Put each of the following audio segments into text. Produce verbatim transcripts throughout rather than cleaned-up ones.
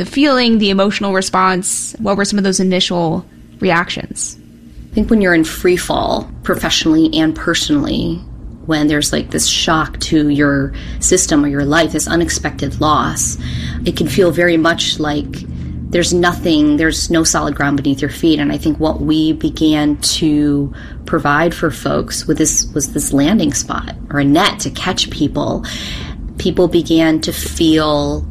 the feeling, the emotional response? What were some of those initial reactions? I think when you're in free fall, professionally and personally, when there's like this shock to your system or your life, this unexpected loss, it can feel very much like there's nothing, there's no solid ground beneath your feet. And I think what we began to provide for folks with this was this landing spot or a net to catch people. People began to feel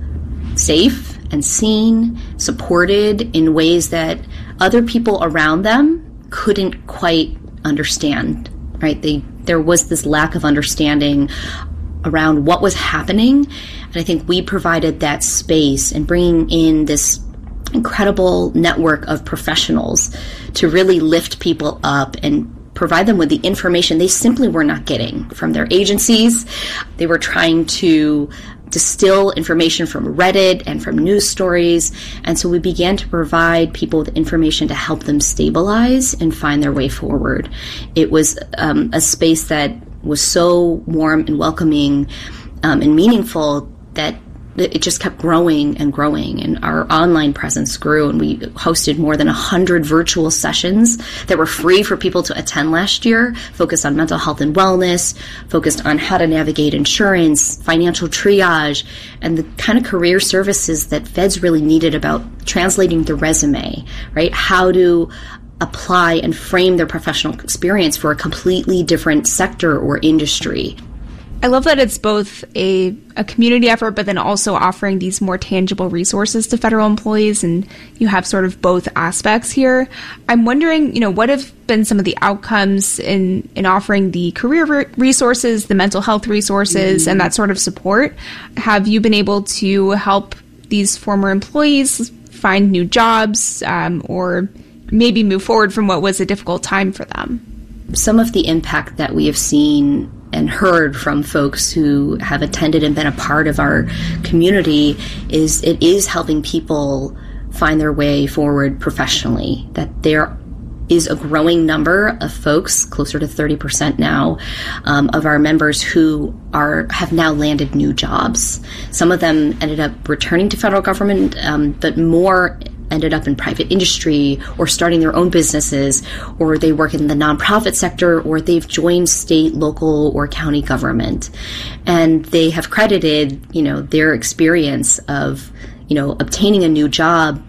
safe and seen, supported in ways that other people around them couldn't quite understand, right? They, there was this lack of understanding around what was happening. And I think we provided that space and bringing in this incredible network of professionals to really lift people up and provide them with the information they simply were not getting from their agencies. They were trying to distill information from Reddit and from news stories. And so we began to provide people with information to help them stabilize and find their way forward. It was um, a space that was so warm and welcoming um, and meaningful that it just kept growing and growing, and our online presence grew, and we hosted more than one hundred virtual sessions that were free for people to attend last year, focused on mental health and wellness, focused on how to navigate insurance, financial triage, and the kind of career services that feds really needed about translating the resume, right? How to apply and frame their professional experience for a completely different sector or industry. I love that it's both a, a community effort, but then also offering these more tangible resources to federal employees, and you have sort of both aspects here. I'm wondering, you know, what have been some of the outcomes in, in offering the career re- resources, the mental health resources, mm-hmm. and that sort of support? Have you been able to help these former employees find new jobs, um, or maybe move forward from what was a difficult time for them? Some of the impact that we have seen and heard from folks who have attended and been a part of our community is it is helping people find their way forward professionally, that there is a growing number of folks, closer to thirty percent now, um, of our members who are have now landed new jobs. Some of them ended up returning to federal government, um, but more ended up in private industry or starting their own businesses, or they work in the nonprofit sector, or they've joined state, local, or county government. And they have credited, you know, their experience of, you know, obtaining a new job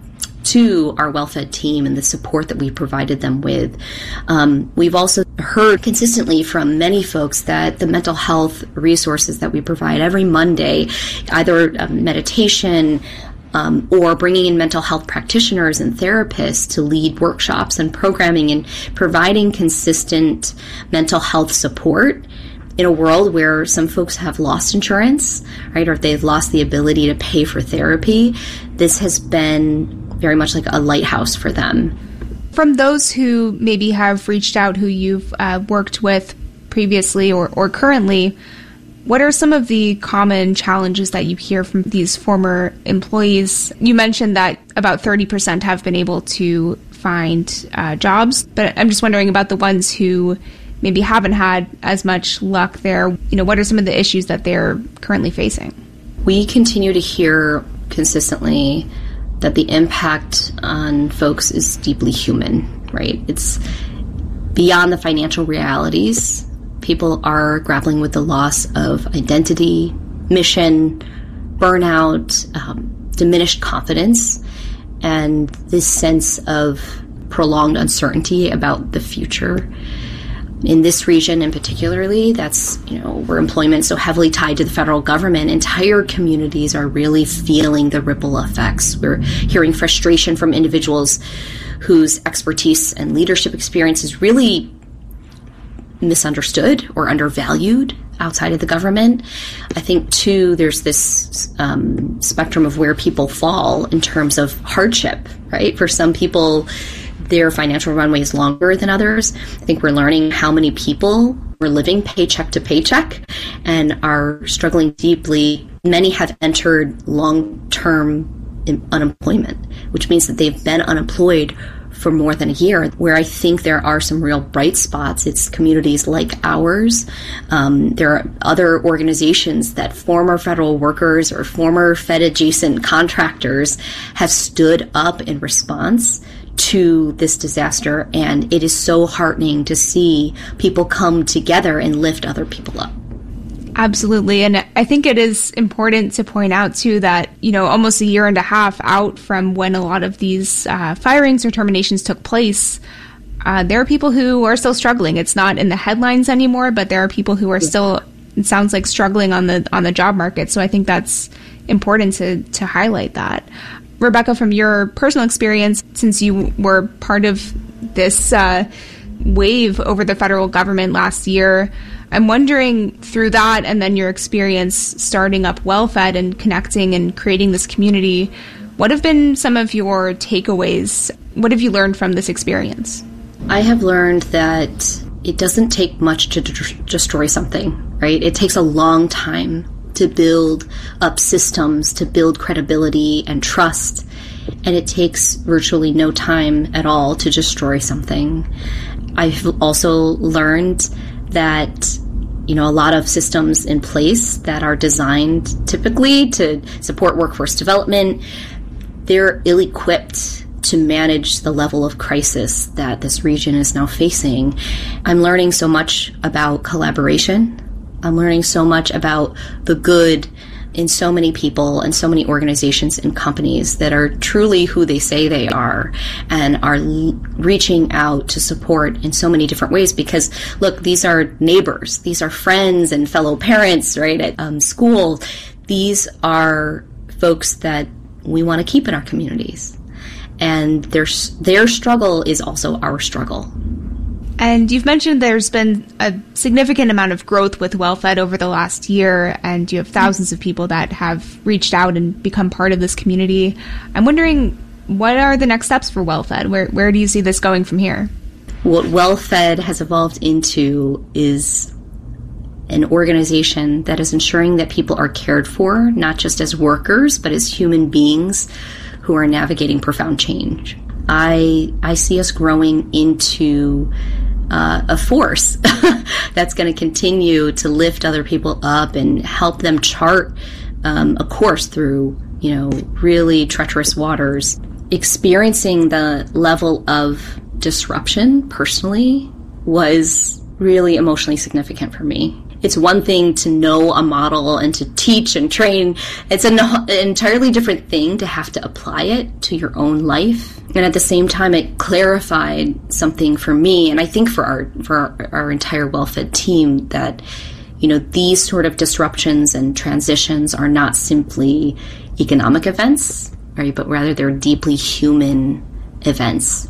to our WellFed team and the support that we provided them with. Um, we've also heard consistently from many folks that the mental health resources that we provide every Monday, either um, meditation, Um, or bringing in mental health practitioners and therapists to lead workshops and programming and providing consistent mental health support in a world where some folks have lost insurance, right, or they've lost the ability to pay for therapy. This has been very much like a lighthouse for them. From those who maybe have reached out, who you've uh, worked with previously or, or currently, what are some of the common challenges that you hear from these former employees? You mentioned that about thirty percent have been able to find uh, jobs, but I'm just wondering about the ones who maybe haven't had as much luck there. You know, what are some of the issues that they're currently facing? We continue to hear consistently that the impact on folks is deeply human, right? It's beyond the financial realities. People are grappling with the loss of identity, mission, burnout, um, diminished confidence, and this sense of prolonged uncertainty about the future. In this region in particularly, that's, you know, where employment is so heavily tied to the federal government, entire communities are really feeling the ripple effects. We're hearing frustration from individuals whose expertise and leadership experience is really misunderstood or undervalued outside of the government. I think, too, there's this um, spectrum of where people fall in terms of hardship, right? For some people, their financial runway is longer than others. I think we're learning how many people are living paycheck to paycheck and are struggling deeply. Many have entered long-term unemployment, which means that they've been unemployed for more than a year. Where I think there are some real bright spots, it's communities like ours. Um, there are other organizations that former federal workers or former Fed-adjacent contractors have stood up in response to this disaster, and it is so heartening to see people come together and lift other people up. Absolutely. And I think it is important to point out, too, that, you know, almost a year and a half out from when a lot of these uh, firings or terminations took place, uh, there are people who are still struggling. It's not in the headlines anymore, but there are people who are still, it sounds like, struggling on the on the job market. So I think that's important to, to highlight that. Rebecca, from your personal experience, since you were part of this uh, wave over the federal government last year, I'm wondering, through that and then your experience starting up WellFed and connecting and creating this community, what have been some of your takeaways? What have you learned from this experience? I have learned that it doesn't take much to d- destroy something, right? It takes a long time to build up systems, to build credibility and trust, and it takes virtually no time at all to destroy something. I've also learned that, you know, a lot of systems in place that are designed typically to support workforce development, they're ill-equipped to manage the level of crisis that this region is now facing. I'm learning so much about collaboration. I'm learning so much about the good in so many people and so many organizations and companies that are truly who they say they are and are l- reaching out to support in so many different ways. Because, look, these are neighbors. These are friends and fellow parents, right, at um, school. These are folks that we want to keep in our communities. And their, their struggle is also our struggle. And you've mentioned there's been a significant amount of growth with WellFed over the last year, and you have thousands of people that have reached out and become part of this community. I'm wondering, what are the next steps for WellFed? Where where do you see this going from here? What WellFed has evolved into is an organization that is ensuring that people are cared for, not just as workers, but as human beings who are navigating profound change. I I see us growing into uh, a force that's going to continue to lift other people up and help them chart um, a course through, you know, really treacherous waters. Experiencing the level of disruption personally was really emotionally significant for me. It's one thing to know a model and to teach and train. It's an, an entirely different thing to have to apply it to your own life. And at the same time, it clarified something for me, and I think for our for our, our entire WellFed team, that, you know, these sort of disruptions and transitions are not simply economic events, right? But rather they're deeply human events.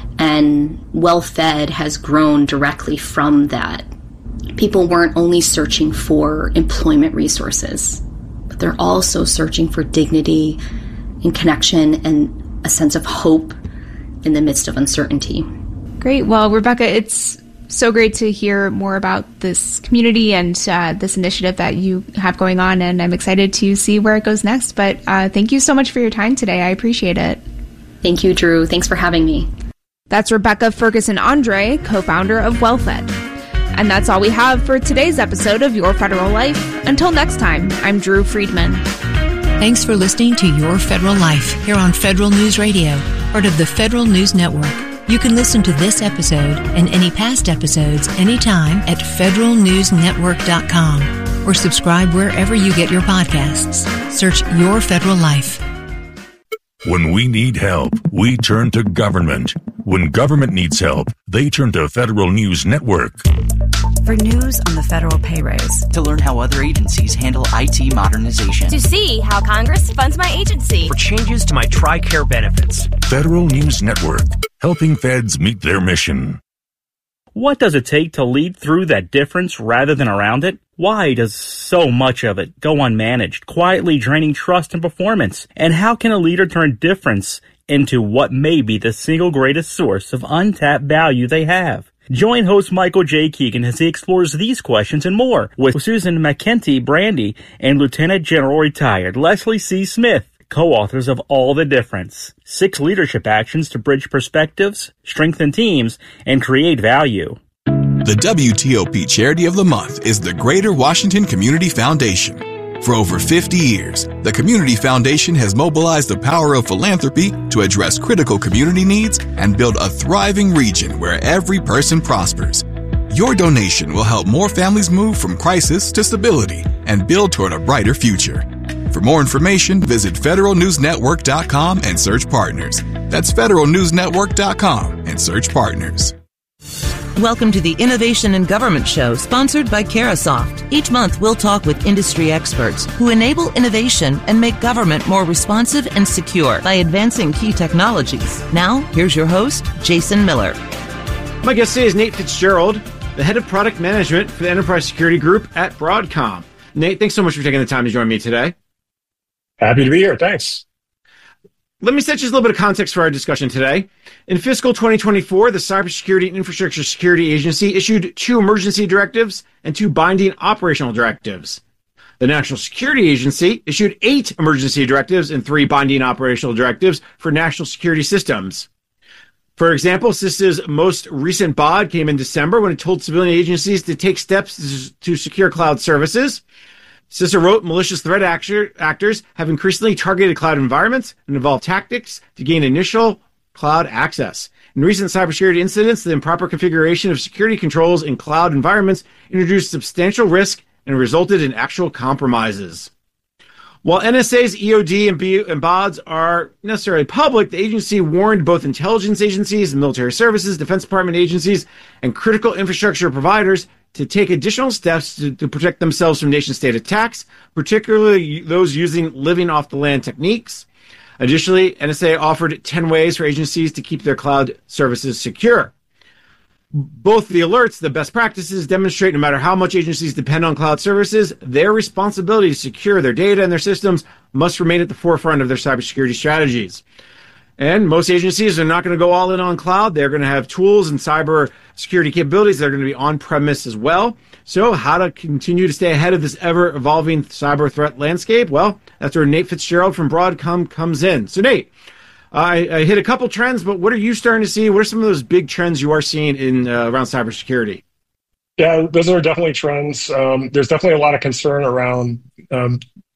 And WellFed has grown directly from that. People weren't only searching for employment resources, but they're also searching for dignity and connection and a sense of hope in the midst of uncertainty. Great. Well, Rebecca, it's so great to hear more about this community and uh, this initiative that you have going on, and I'm excited to see where it goes next. But uh, thank you so much for your time today. I appreciate it. Thank you, Drew. Thanks for having me. That's Rebecca Ferguson-Andre, co-founder of WellFed. And that's all we have for today's episode of Your Federal Life. Until next time, I'm Drew Friedman. Thanks for listening to Your Federal Life here on Federal News Radio, part of the Federal News Network. You can listen to this episode and any past episodes anytime at federal news network dot com or subscribe wherever you get your podcasts. Search Your Federal Life. When we need help, we turn to government. When government needs help, they turn to Federal News Network. For news on the federal pay raise. To learn how other agencies handle I T modernization. To see how Congress funds my agency. For changes to my TRICARE benefits. Federal News Network, helping feds meet their mission. What does it take to lead through that difference rather than around it? Why does so much of it go unmanaged, quietly draining trust and performance? And how can a leader turn difference into what may be the single greatest source of untapped value they have? Join host Michael J. Keegan as he explores these questions and more with Susan McKenty Brandy and Lieutenant General Retired Leslie C. Smith. co-authors of All the Difference, six leadership actions to bridge perspectives, strengthen teams, and create value. The W T O P Charity of the Month is the Greater Washington Community Foundation. For over fifty years, the Community Foundation has mobilized the power of philanthropy to address critical community needs and build a thriving region where every person prospers. Your donation will help more families move from crisis to stability and build toward a brighter future. For more information, visit federal news network dot com and search partners. That's federal news network dot com and search partners. Welcome to the Innovation in Government Show, sponsored by Carasoft. Each month, we'll talk with industry experts who enable innovation and make government more responsive and secure by advancing key technologies. Now, here's your host, Jason Miller. My guest today is Nate Fitzgerald, the head of product management for the Enterprise Security Group at Broadcom. Nate, thanks so much for taking the time to join me today. Happy to be here. Thanks. Let me set just a little bit of context for our discussion today. In fiscal twenty twenty-four, the Cybersecurity and Infrastructure Security Agency issued two emergency directives and two binding operational directives. The National Security Agency issued eight emergency directives and three binding operational directives for national security systems. For example, CISA's most recent B O D came in December when it told civilian agencies to take steps to secure cloud services. CISA wrote malicious threat actor, actors have increasingly targeted cloud environments and evolved tactics to gain initial cloud access. In recent cybersecurity incidents, the improper configuration of security controls in cloud environments introduced substantial risk and resulted in actual compromises. While N S A's E O D and B O Ds are necessarily public, the agency warned both intelligence agencies, military services, Defense Department agencies, and critical infrastructure providers to take additional steps to, to protect themselves from nation-state attacks, particularly those using living off-the-land techniques. Additionally, N S A offered ten ways for agencies to keep their cloud services secure. Both the alerts, the best practices, demonstrate no matter how much agencies depend on cloud services, their responsibility to secure their data and their systems must remain at the forefront of their cybersecurity strategies. And most agencies are not going to go all in on cloud. They're going to have tools and cyber security capabilities that are going to be on-premise as well. So how to continue to stay ahead of this ever-evolving cyber threat landscape? Well, that's where Nate Fitzgerald from Broadcom comes in. So Nate, I, I hit a couple trends, but what are you starting to see? What are some of those big trends you are seeing in uh, around cybersecurity? Yeah, those are definitely trends. Um, there's definitely a lot of concern around um,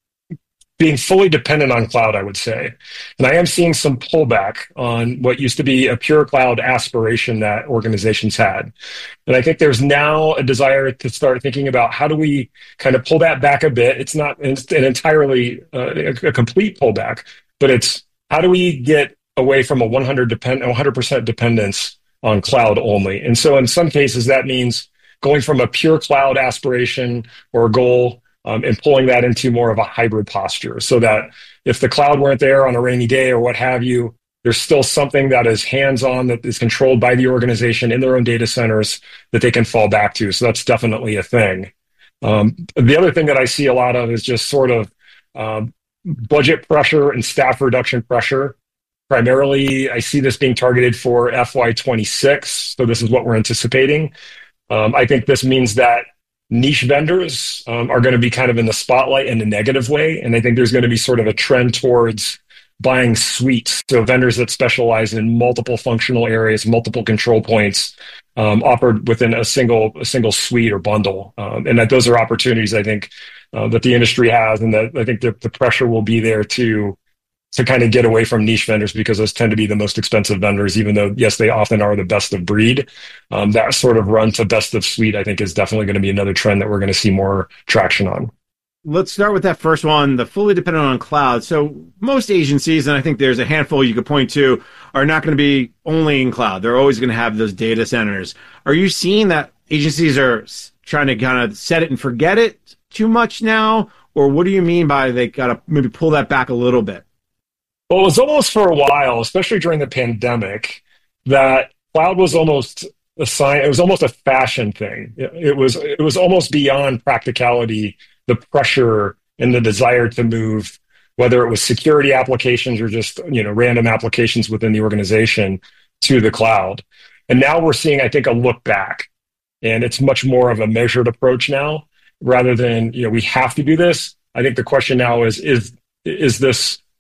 being fully dependent on cloud, I would say. And I am seeing some pullback on what used to be a pure cloud aspiration that organizations had. And I think there's now a desire to start thinking about how do we kind of pull that back a bit. It's not an entirely uh, a complete pullback, but it's how do we get away from a one hundred depend, one hundred percent dependence on cloud only? And so in some cases, that means going from a pure cloud aspiration or goal Um, and pulling that into more of a hybrid posture so that if the cloud weren't there on a rainy day or what have you, there's still something that is hands-on, that is controlled by the organization in their own data centers that they can fall back to. So that's definitely a thing. Um, the other thing that I see a lot of is just sort of um, budget pressure and staff reduction pressure. Primarily, I see this being targeted for F Y twenty-six. So this is what we're anticipating. Um, I think this means that niche vendors um, are going to be kind of in the spotlight in a negative way. And I think there's going to be sort of a trend towards buying suites. So vendors that specialize in multiple functional areas, multiple control points um, offered within a single a single suite or bundle. Um, and that those are opportunities, I think, uh, that the industry has. And that I think the, the pressure will be there to to kind of get away from niche vendors because those tend to be the most expensive vendors, even though, yes, they often are the best of breed. Um, that sort of run to best of suite, I think, is definitely going to be another trend that we're going to see more traction on. Let's start with that first one, the fully dependent on cloud. So most agencies, and I think there's a handful you could point to, are not going to be only in cloud. They're always going to have those data centers. Are you seeing that agencies are trying to kind of set it and forget it too much now? Or what do you mean by they got to maybe pull that back a little bit? Well, it was almost for a while, especially during the pandemic, that cloud was almost a sign. It was almost a fashion thing. It was it was almost beyond practicality, the pressure and the desire to move, whether it was security applications or just you know random applications within the organization, to the cloud. And now we're seeing, I think, a look back, and it's much more of a measured approach now, rather than you know we have to do this. I think the question now is is is this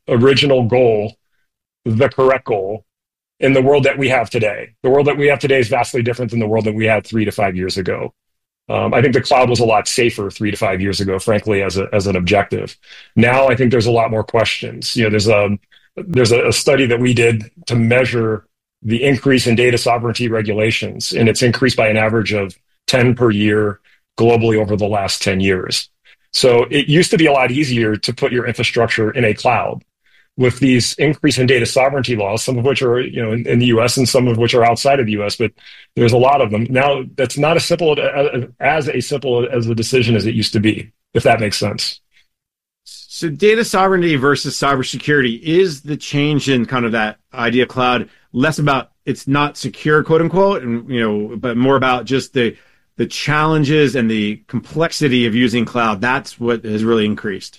original goal the correct goal in the world that we have today. The world that we have today is vastly different than the world that we had three to five years ago. Um, I think the cloud was a lot safer three to five years ago, frankly, as a, as an objective. Now, I think there's a lot more questions. You know, there's a there's a, a study that we did to measure the increase in data sovereignty regulations, and it's increased by an average of ten per year globally over the last ten years. So it used to be a lot easier to put your infrastructure in a cloud. With these increase in data sovereignty laws, some of which are, you know, in, in the U S and some of which are outside of the U S, but there's a lot of them. Now, that's not as simple as a simple as a decision as it used to be, if that makes sense. So data sovereignty versus cybersecurity, is the change in kind of that idea of cloud less about it's not secure, quote unquote, and, you know, but more about just the the challenges and the complexity of using cloud? That's what has really increased.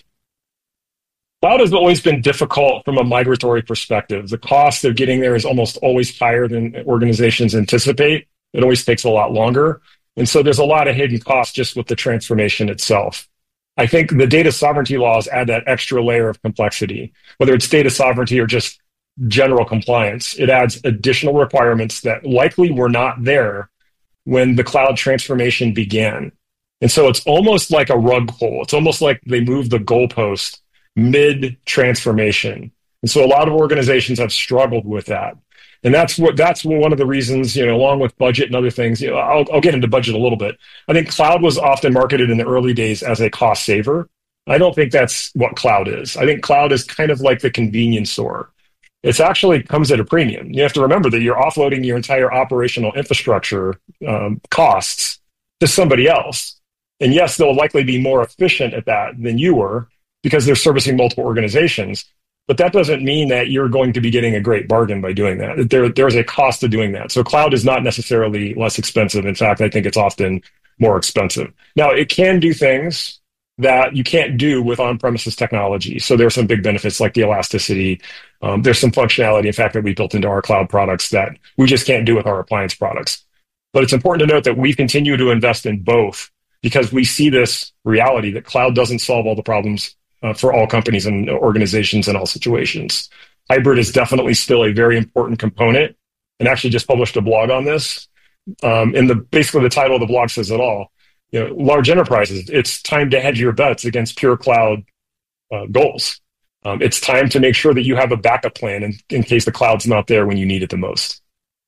Cloud has always been difficult from a migratory perspective. The cost of getting there is almost always higher than organizations anticipate. It always takes a lot longer. And so there's a lot of hidden costs just with the transformation itself. I think the data sovereignty laws add that extra layer of complexity, whether it's data sovereignty or just general compliance. It adds additional requirements that likely were not there when the cloud transformation began. And so it's almost like a rug pull. It's almost like they moved the goalpost mid-transformation. And so a lot of organizations have struggled with that. And that's what that's one of the reasons, you know, along with budget and other things, you know, I'll, I'll get into budget a little bit. I think cloud was often marketed in the early days as a cost saver. I don't think that's what cloud is. I think cloud is kind of like the convenience store. It actually comes at a premium. You have to remember that you're offloading your entire operational infrastructure um, costs to somebody else. And yes, they'll likely be more efficient at that than you were, because they're servicing multiple organizations. But that doesn't mean that you're going to be getting a great bargain by doing that. There, there's a cost to doing that. So cloud is not necessarily less expensive. In fact, I think it's often more expensive. Now, it can do things that you can't do with on-premises technology. So there are some big benefits like the elasticity. Um, there's some functionality, in fact, that we built into our cloud products that we just can't do with our appliance products. But it's important to note that we continue to invest in both because we see this reality that cloud doesn't solve all the problems Uh, for all companies and organizations in all situations. Hybrid is definitely still a very important component, and actually just published a blog on this. Um, and the basically the title of the blog says it all. You know, large enterprises, it's time to hedge your bets against pure cloud uh, goals. Um, it's time to make sure that you have a backup plan in, in case the cloud's not there when you need it the most.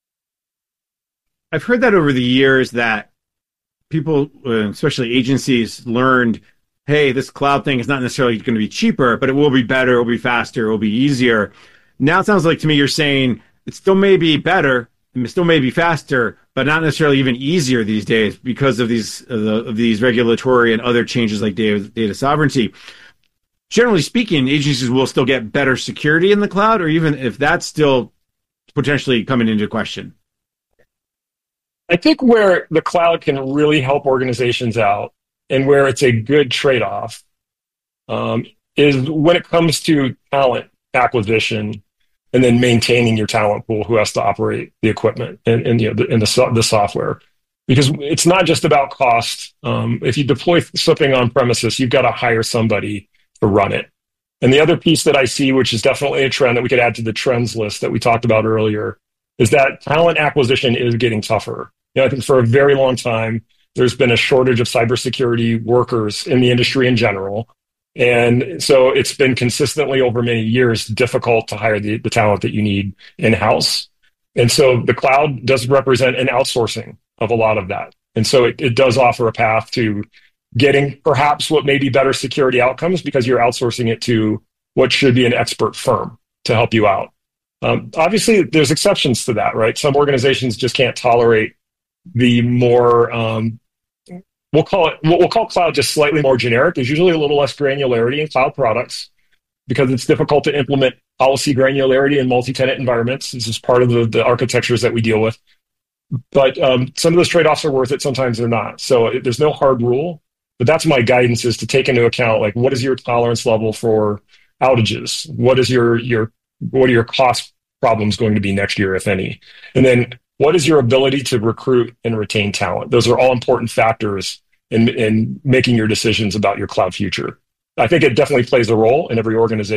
I've heard that over the years that people, uh, especially agencies, learned, hey, this cloud thing is not necessarily going to be cheaper, but it will be better, it will be faster, it will be easier. Now it sounds like to me you're saying it still may be better, it still may be faster, but not necessarily even easier these days because of these uh, the, of these regulatory and other changes like data, data sovereignty. Generally speaking, agencies will still get better security in the cloud, or even if that's still potentially coming into question. I think where the cloud can really help organizations out and where it's a good trade-off um, is when it comes to talent acquisition and then maintaining your talent pool who has to operate the equipment and, and you know, the, and the, so- the software. Because it's not just about cost. Um, if you deploy something on premises, you've got to hire somebody to run it. And the other piece that I see, which is definitely a trend that we could add to the trends list that we talked about earlier, is that talent acquisition is getting tougher. You know, I think for a very long time, there's been a shortage of cybersecurity workers in the industry in general. And so it's been consistently over many years difficult to hire the, the talent that you need in-house. And so the cloud does represent an outsourcing of a lot of that. And so it, it does offer a path to getting perhaps what may be better security outcomes because you're outsourcing it to what should be an expert firm to help you out. Um, obviously, there's exceptions to that, right? Some organizations just can't tolerate the more, um, we'll call it, we'll call cloud just slightly more generic. There's usually a little less granularity in cloud products because it's difficult to implement policy granularity in multi-tenant environments. This is part of the, the architectures that we deal with. But um, some of those trade-offs are worth it. Sometimes they're not. So it, there's no hard rule. But that's my guidance, is to take into account, like, what is your tolerance level for outages? What is your, your, what are your cost problems going to be next year, if any? And then what is your ability to recruit and retain talent? Those are all important factors in, in making your decisions about your cloud future. I think it definitely plays a role in every organization,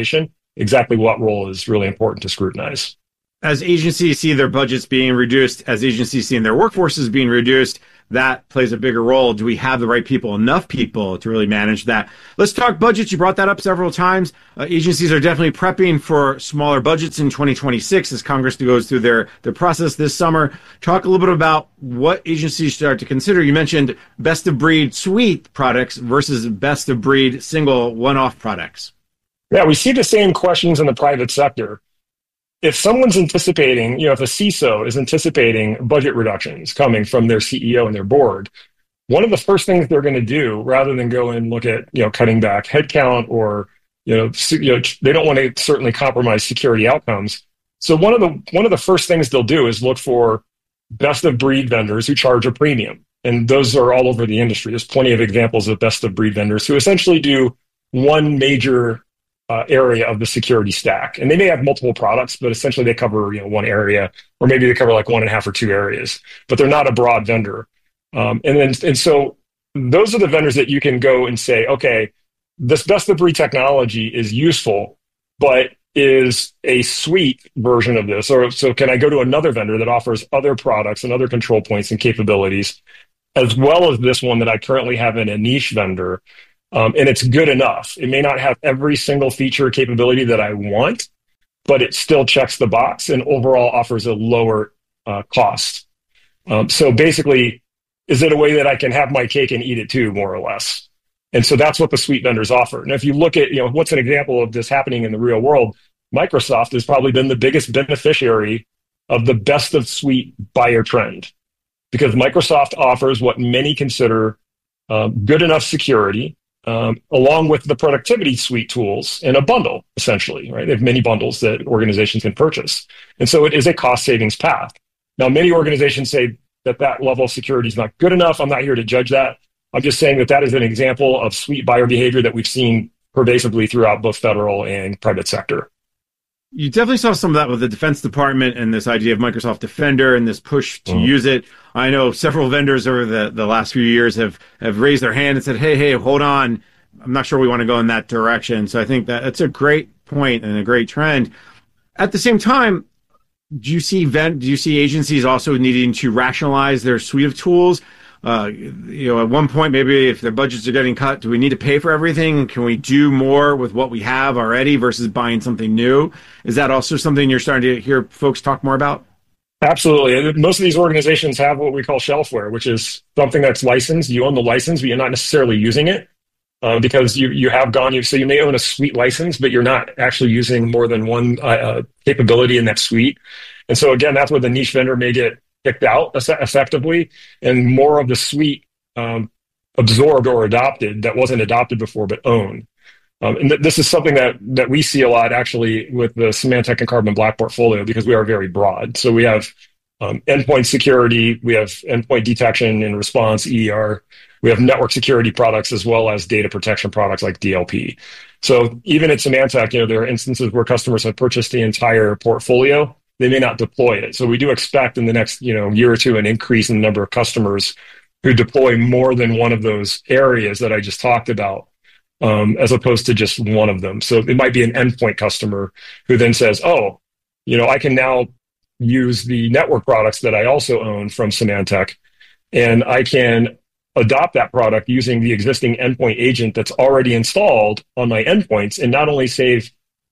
exactly what role is really important to scrutinize. As agencies see their budgets being reduced, as agencies see their workforces being reduced, that plays a bigger role. Do we have the right people, enough people to really manage that? Let's talk budgets. You brought that up several times. Uh, agencies are definitely prepping for smaller budgets in twenty twenty-six as Congress goes through their, their process this summer. Talk a little bit about what agencies start to consider. You mentioned best of breed suite products versus best of breed single one-off products. Yeah, we see the same questions in the private sector. If someone's anticipating, you know, if a C I S O is anticipating budget reductions coming from their C E O and their board, one of the first things they're going to do, rather than go and look at, you know, cutting back headcount or, you know, you know, they don't want to certainly compromise security outcomes. So one of the one of the first things they'll do is look for best of breed vendors who charge a premium, and those are all over the industry. There's plenty of examples of best of breed vendors who essentially do one major Uh, area of the security stack. And they may have multiple products, but essentially they cover, you know, one area, or maybe they cover like one and a half or two areas, but they're not a broad vendor. Um, and then, and so those are the vendors that you can go and say, okay, this best of breed technology is useful, but is a suite version of this. Or so can I go to another vendor that offers other products and other control points and capabilities, as well as this one that I currently have in a niche vendor. Um, and it's good enough. It may not have every single feature or capability that I want, but it still checks the box and overall offers a lower uh, cost. Um, so basically, is it a way that I can have my cake and eat it too, more or less? And so that's what the suite vendors offer. Now, if you look at, you know, what's an example of this happening in the real world, Microsoft has probably been the biggest beneficiary of the best of suite buyer trend, because Microsoft offers what many consider um, good enough security, Um, along with the productivity suite tools in a bundle, essentially, right? They have many bundles that organizations can purchase. And so it is a cost savings path. Now, many organizations say that that level of security is not good enough. I'm not here to judge that. I'm just saying that that is an example of suite buyer behavior that we've seen pervasively throughout both federal and private sector. You definitely saw some of that with the Defense Department and this idea of Microsoft Defender and this push to mm. use it. I know several vendors over the, the last few years have, have raised their hand and said, hey, hey, hold on. I'm not sure we want to go in that direction. So I think that it's a great point and a great trend. At the same time, do you see vent, do you see agencies also needing to rationalize their suite of tools? Uh, you know, at one point, maybe if their budgets are getting cut, do we need to pay for everything? Can we do more with what we have already versus buying something new? Is that also something you're starting to hear folks talk more about? Absolutely. Most of these organizations have what we call shelfware, which is something that's licensed. You own the license, but you're not necessarily using it uh, because you you have gone. You, so you may own a suite license, but you're not actually using more than one uh, capability in that suite. And so again, that's where the niche vendor may get kicked out effectively, and more of the suite um, absorbed or adopted that wasn't adopted before but owned. Um, and th- this is something that that we see a lot actually with the Symantec and Carbon Black portfolio, because we are very broad. So we have um, endpoint security, we have endpoint detection and response, E D R, we have network security products, as well as data protection products like D L P. So even at Symantec, you know, there are instances where customers have purchased the entire portfolio. They may not deploy it. So we do expect in the next, you know, year or two an increase in the number of customers who deploy more than one of those areas that I just talked about, um, as opposed to just one of them. So it might be an endpoint customer who then says, oh, you know, I can now use the network products that I also own from Symantec, and I can adopt that product using the existing endpoint agent that's already installed on my endpoints, and not only save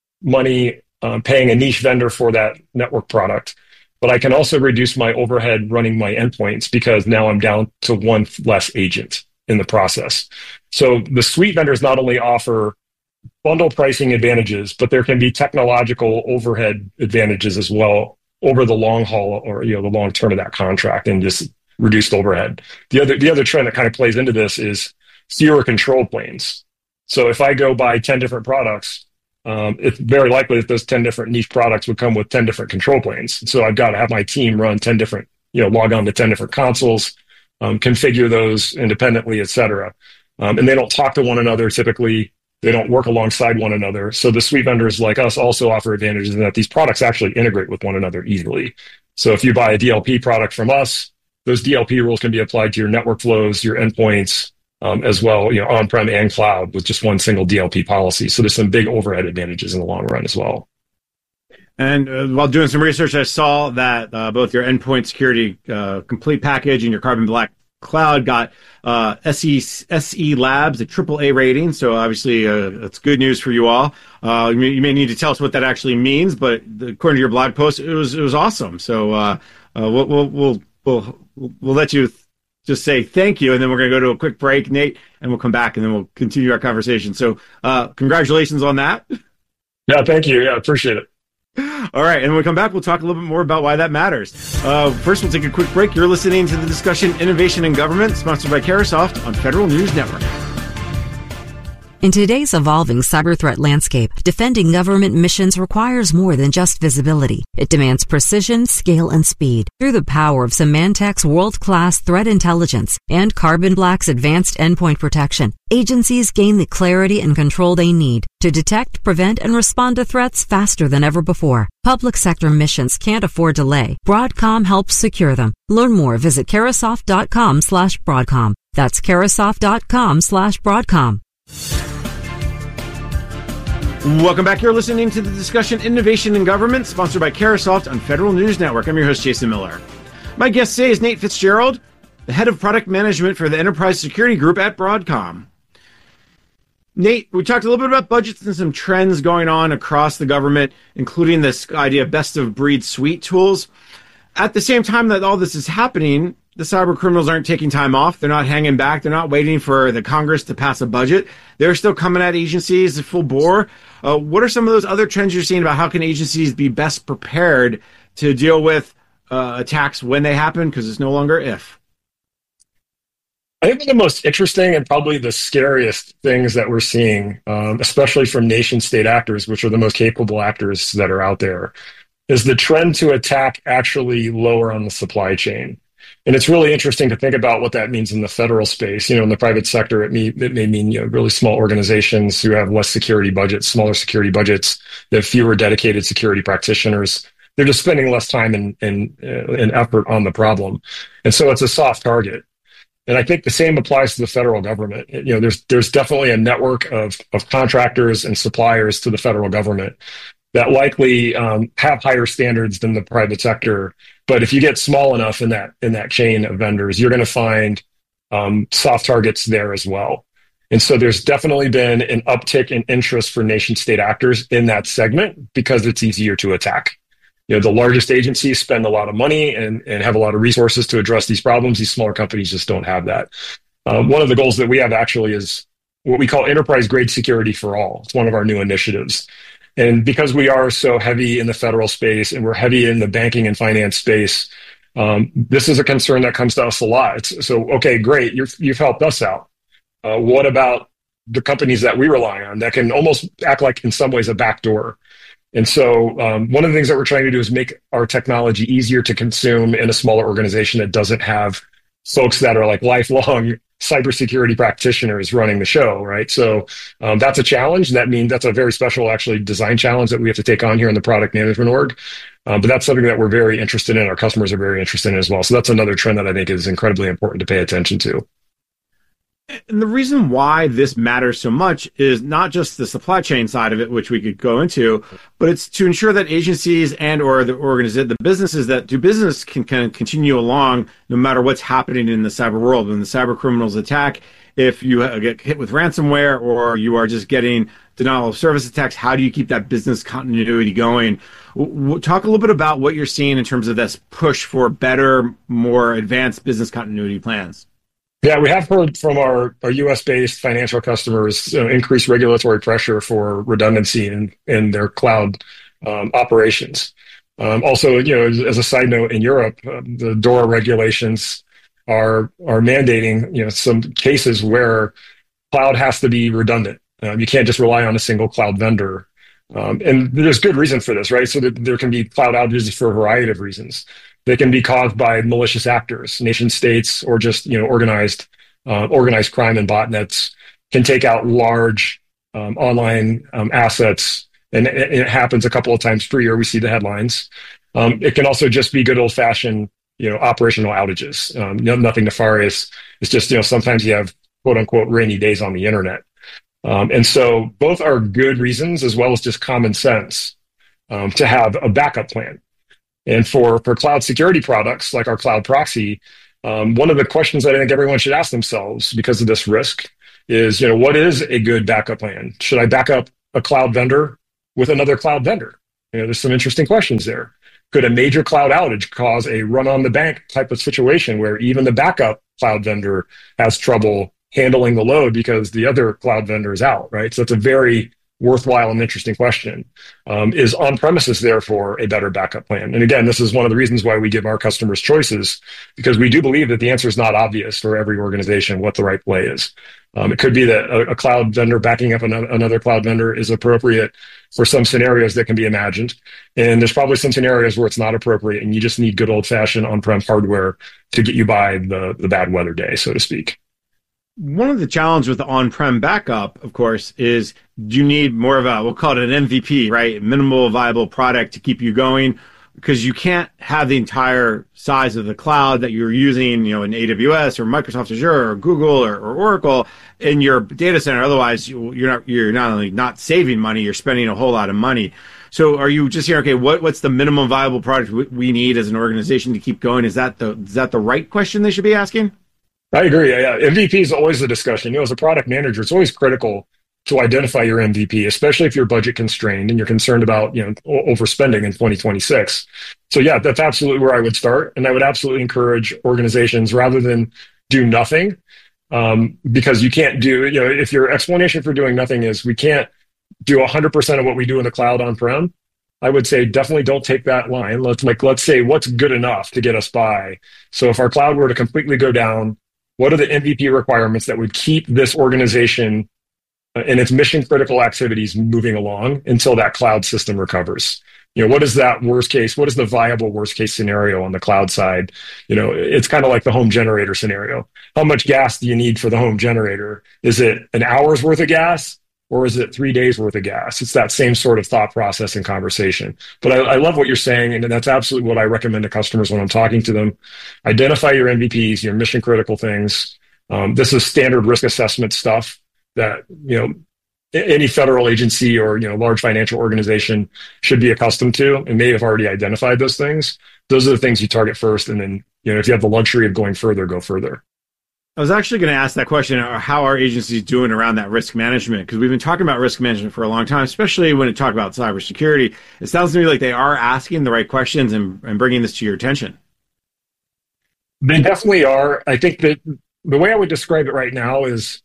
money Um, paying a niche vendor for that network product, but I can also reduce my overhead running my endpoints, because now I'm down to one less agent in the process. So the suite vendors not only offer bundle pricing advantages, but there can be technological overhead advantages as well over the long haul, or, you know, the long term of that contract, and just reduced overhead. The other, the other trend that kind of plays into this is fewer control planes. So if I go buy ten different products, Um, it's very likely that those ten different niche products would come with ten different control planes. So I've got to have my team run ten different, you know, log on to ten different consoles, um, configure those independently, et cetera. Um, and they don't talk to one another. Typically, they don't work alongside one another. So the suite vendors like us also offer advantages in that these products actually integrate with one another easily. So if you buy a D L P product from us, those D L P rules can be applied to your network flows, your endpoints, um, as well, you know, on-prem and cloud with just one single D L P policy. So there's some big overhead advantages in the long run as well. And uh, while doing some research, I saw that uh, both your endpoint security uh, complete package and your Carbon Black Cloud got uh, S E, S E Labs, a triple A rating. So obviously, uh, that's good news for you all. Uh, you, may, you may need to tell us what that actually means, but according to your blog post, it was it was awesome. So uh, uh, we'll, we'll we'll we'll we'll let you just say thank you, and then we're going to go to a quick break, Nate, and we'll come back, and then we'll continue our conversation. So uh, congratulations on that. Yeah, thank you. Yeah, appreciate it. All right, and when we come back, we'll talk a little bit more about why that matters. Uh, first, we'll take a quick break. You're listening to the discussion Innovation in Government, sponsored by Carahsoft on Federal News Network. In today's evolving cyber threat landscape, defending government missions requires more than just visibility. It demands precision, scale, and speed. Through the power of Symantec's world-class threat intelligence and Carbon Black's advanced endpoint protection, agencies gain the clarity and control they need to detect, prevent, and respond to threats faster than ever before. Public sector missions can't afford delay. Broadcom helps secure them. Learn more. Visit Carahsoft.com slash Broadcom. That's Carahsoft.com slash Broadcom. Welcome back. You're listening to the discussion Innovation in Government, sponsored by Carahsoft on Federal News Network. I'm your host, Jason Miller. My guest today is Nate Fitzgerald, the head of product management for the Enterprise Security Group at Broadcom. Nate, we talked a little bit about budgets and some trends going on across the government, including this idea of best-of-breed suite tools. At the same time that all this is happening, the cyber criminals aren't taking time off. They're not hanging back. They're not waiting for the Congress to pass a budget. They're still coming at agencies full bore. Uh, what are some of those other trends you're seeing about how can agencies be best prepared to deal with uh, attacks when they happen? Because it's no longer if. I think the most interesting and probably the scariest things that we're seeing, um, especially from nation state actors, which are the most capable actors that are out there, is the trend to attack actually lower on the supply chain. And it's really interesting to think about what that means in the federal space. You know, in the private sector, it may, it may mean, you know, really small organizations who have less security budgets, smaller security budgets, they have fewer dedicated security practitioners. They're just spending less time and, and, uh, and effort on the problem. And so it's a soft target. And I think the same applies to the federal government. You know, there's there's definitely a network of, of contractors and suppliers to the federal government that likely um, have higher standards than the private sector. But if you get small enough in that in that chain of vendors, you're going to find um, soft targets there as well. And so there's definitely been an uptick in interest for nation state actors in that segment because it's easier to attack. You know, the largest agencies spend a lot of money and, and have a lot of resources to address these problems. These smaller companies just don't have that. Um, one of the goals that we have actually is what we call enterprise-grade security for all. It's one of our new initiatives. And because we are so heavy in the federal space and we're heavy in the banking and finance space, um, this is a concern that comes to us a lot. It's, so, okay, great, you're, you've helped us out. Uh, what about the companies that we rely on that can almost act like, in some ways, a backdoor? And so um, one of the things that we're trying to do is make our technology easier to consume in a smaller organization that doesn't have folks that are like lifelong cybersecurity practitioners running the show, right? So um, that's a challenge. That means that's a very special, actually, design challenge that we have to take on here in the product management org. Um, but that's something that we're very interested in. Our customers are very interested in as well. So that's another trend that I think is incredibly important to pay attention to. And the reason why this matters so much is not just the supply chain side of it, which we could go into, but it's to ensure that agencies and or the organiz- the businesses that do business can, can continue along no matter what's happening in the cyber world. When the cyber criminals attack, if you get hit with ransomware or you are just getting denial of service attacks, how do you keep that business continuity going? W- talk a little bit about what you're seeing in terms of this push for better, more advanced business continuity plans. Yeah, we have heard from our, our U S-based financial customers you know, increased regulatory pressure for redundancy in, in their cloud um, operations. Um, also, you know, as, as a side note, in Europe, uh, the DORA regulations are are mandating you know some cases where cloud has to be redundant. Um, you can't just rely on a single cloud vendor. Um, and there's good reason for this, right? So that there can be cloud outages for a variety of reasons. They can be caused by malicious actors, nation states, or just you know organized uh, organized crime and botnets can take out large um, online um, assets, and it, it happens a couple of times per year. We see the headlines. Um, it can also just be good old fashioned you know operational outages. Um, no, nothing nefarious. It's just you know sometimes you have quote unquote rainy days on the internet. Um, and so both are good reasons as well as just common sense um, to have a backup plan. And for, for cloud security products like our cloud proxy, um, one of the questions that I think everyone should ask themselves because of this risk is, you know, what is a good backup plan? Should I back up a cloud vendor with another cloud vendor? You know, there's some interesting questions there. Could a major cloud outage cause a run on the bank type of situation where even the backup cloud vendor has trouble handling the load because the other cloud vendor is out, right? So it's a very worthwhile and interesting question. Um, is on-premises therefore a better backup plan? And again, this is one of the reasons why we give our customers choices, because we do believe that the answer is not obvious for every organization what the right play is. Um, it could be that a, a cloud vendor backing up another, another cloud vendor is appropriate for some scenarios that can be imagined. And there's probably some scenarios where it's not appropriate and you just need good old-fashioned on-prem hardware to get you by the, the bad weather day, so to speak. One of the challenges with the on-prem backup, of course, is you need more of a, we'll call it an M V P, right? Minimal viable product to keep you going, because you can't have the entire size of the cloud that you're using, you know, in A W S or Microsoft Azure or Google or, or Oracle in your data center. Otherwise, you, you're not you're not only not saving money, you're spending a whole lot of money. So are you just here, okay, what, what's the minimum viable product we need as an organization to keep going? Is that the is that the right question they should be asking? I agree. Yeah, M V P is always the discussion. You know, as a product manager, it's always critical to identify your M V P, especially if you're budget constrained and you're concerned about, you know, overspending in twenty twenty-six. So yeah, that's absolutely where I would start. And I would absolutely encourage organizations, rather than do nothing, um, because you can't do, you know, if your explanation for doing nothing is we can't do one hundred percent of what we do in the cloud on-prem, I would say definitely don't take that line. Let's like, let's say what's good enough to get us by. So if our cloud were to completely go down, what are the M V P requirements that would keep this organization and its mission critical activities moving along until that cloud system recovers? You know, what is that worst case? What is the viable worst case scenario on the cloud side? You know, it's kind of like the home generator scenario. How much gas do you need for the home generator? Is it an hour's worth of gas? Or is it three days worth of gas? It's that same sort of thought process and conversation. But I, I love what you're saying, and that's absolutely what I recommend to customers when I'm talking to them. Identify your M V Ps, your mission critical things. Um, this is standard risk assessment stuff that, you know, any federal agency or, you know, large financial organization should be accustomed to and may have already identified those things. Those are the things you target first, and then, you know, if you have the luxury of going further, go further. I was actually going to ask that question, how are agencies doing around that risk management? Because we've been talking about risk management for a long time, especially when we talk about cybersecurity. It sounds to me like they are asking the right questions and, and bringing this to your attention. They definitely are. I think that the way I would describe it right now is,